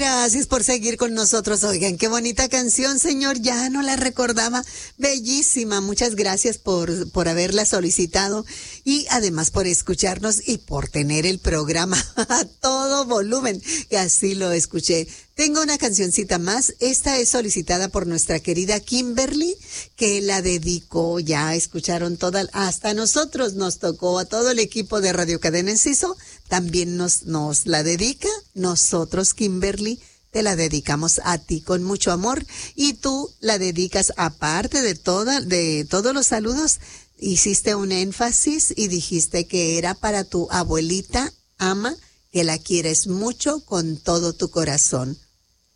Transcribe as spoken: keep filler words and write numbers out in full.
gracias por seguir con nosotros. Oigan, qué bonita canción, señor. Ya no la recordaba. Bellísima. Muchas gracias por, por haberla solicitado y además por escucharnos y por tener el programa a todo volumen. Y así lo escuché. Tengo una cancioncita más. Esta es solicitada por nuestra querida Kimberly, que la dedicó. Ya escucharon toda, hasta nosotros nos tocó, a todo el equipo de Radio Cadena Enciso. También nos, nos la dedica. Nosotros, Kimberly, te la dedicamos a ti con mucho amor. Y tú la dedicas, aparte de toda, de todos los saludos, hiciste un énfasis y dijiste que era para tu abuelita, Ama, que la quieres mucho con todo tu corazón.